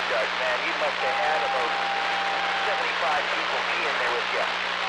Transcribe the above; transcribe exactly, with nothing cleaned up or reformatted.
does, man. You must have had about seventy-five people be in there with you.